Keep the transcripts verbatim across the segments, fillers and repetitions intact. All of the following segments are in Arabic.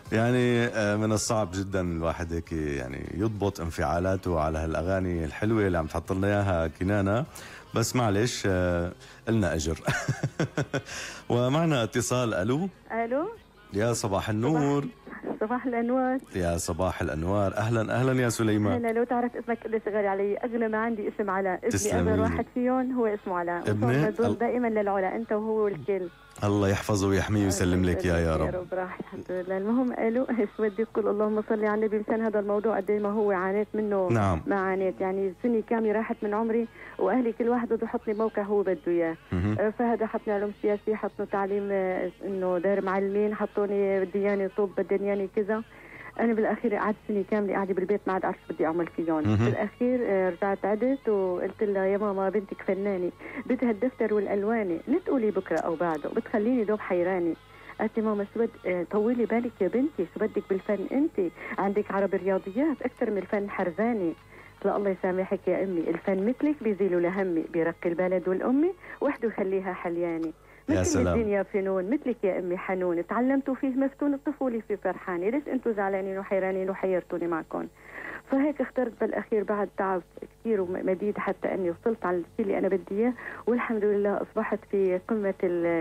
يعني آه، من الصعب جدا الواحد هيك يعني يضبط انفعالاته على هالاغاني الحلوه اللي عم تحط لنا اياها كنانه، بس معلش آه، إلنا اجر. ومعنا اتصال. الو. الو. يا صباح النور. صباح, صباح الانوار. يا صباح الانوار، اهلا اهلا يا سليمان. هلا، لو تعرف اسمك قديش غالي علي. اغلى ما عندي اسم علاء، ابني اغلى تسلميلي. واحد فيهم هو اسمه علاء، ابنك ال... دائما للعلا، انت وهو والكل. الله يحفظه ويحميه ويسلم لك يا يا رب. يا رب راح الحمد لله. المهم قالوا ايش بدي اقول، اللهم صل على النبي. مشان هذا الموضوع قد ما هو عانيت منه. نعم. ما عانيت يعني سنه كامله راحت من عمري، واهلي كل واحد بده يحطني موقع هو بده اياه. فهذا حطني علوم سياسي، حطني تعليم انه داير معلمين، حطوني بدي اياني طب، بدي اياني كذا. انا بالاخير قعدت سنه كامله قاعده بالبيت، ما عاد عرفت بدي اعمل فيهم. بالاخير رجعت عدت وقلت لها يا ماما بنتك فنانه، بدها الدفتر والالوان، لا تقولي بكره او بعده، بتخليني دوب حيراني. قالت لي ماما شو بد طولي بالك يا بنتي، شو بدك بالفن انت؟ عندك عربي رياضيات اكثر من الفن حرزاني. لا الله يسامحك يا امي، الفن مثلك بيزيلوا لهمي، بيرقي البلد والامي وحده يخليها حلياني. يا مثل سلام. الدنيا فنون مثلك يا امي حنون، تعلمتوا فيه مفتون، الطفوله فيه فرحانه، ليش انتوا زعلانين وحيرانين وحيرتوني معكم؟ فهيك اخترت بالاخير بعد تعب كثير ومديد حتى اني وصلت على الشيء اللي انا بدي اياه، والحمد لله اصبحت في قمه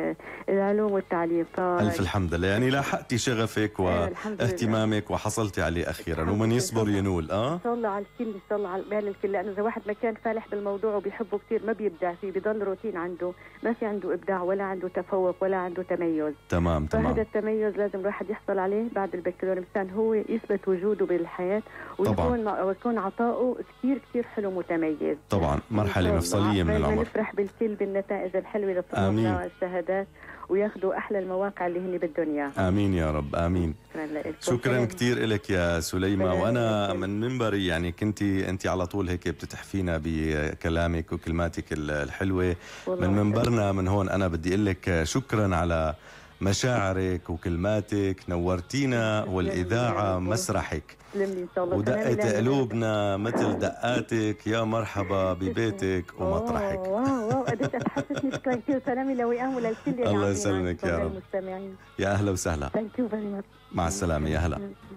العلوم والتعليم. ف... الف الحمد لله، يعني لاحقتي شغفك واهتمامك وحصلتي عليه اخيرا، ومن يصبر ينول. اه ان شاء الله على الكل، ان شاء الله على بال الكل، لانه اذا واحد ما كان فالح بالموضوع وبيحبه كثير ما بيبدع فيه، بضل روتين عنده، ما في عنده ابداع ولا عنده تفوق ولا عنده تميز. تمام تمام. فهذا التميز لازم الواحد يحصل عليه بعد البكالوريوس، مشان هو يثبت وجوده بالحياه، ويكون ويكون عطاؤه كثير كثير حلو متميز. طبعا مرحله مفصليه من العمر. نفرح بالكل بالنتائج الحلوه للطلاب والشهادات، وياخذوا احلى المواقع اللي هن بدهم اياها. امين يا رب امين. شكرا كثير لك يا سليمة. وانا من منبري يعني كنتي انت على طول هيك بتتحفينا بكلامك وكلماتك الحلوه من منبرنا من هون. انا بدي اقول لك شكرا على مشاعرك وكلماتك، نورتينا والاذاعه مسرحك، ودقت قلوبنا مثل دقاتك. يا مرحبا ببيتك ومطرحك. واو واو قديش اتحسسني. شكرا كثير، سلامي لوئام وللكل. الله يسلمك يا رب. يا اهلا وسهلا. ثانك يو فيري ماتش. مع السلامه. يا هلا.